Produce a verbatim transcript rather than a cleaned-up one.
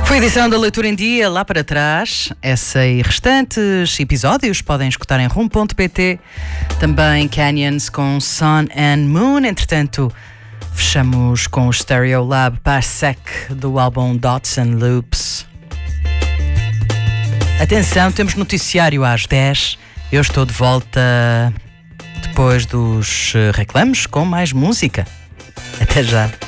Foi a edição da Leitura em Dia, lá para trás. Essa e restantes episódios podem escutar em rum ponto pt. Também Canyons com Sun and Moon. Entretanto, fechamos com o Stereo Lab Parsec do álbum Dots and Loops. Atenção, temos noticiário às dez. Eu estou de volta depois dos reclamos com mais música. Até já.